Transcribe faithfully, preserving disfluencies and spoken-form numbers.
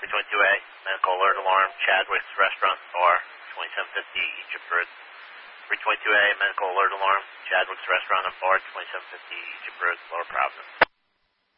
three twenty-two A, medical alert alarm, Chadwick's Restaurant and Bar, twenty-seven fifty Egypt Road. three twenty-two A, medical alert alarm, Chadwick's Restaurant and Bar, twenty-seven fifty Egypt Road, Lower Providence.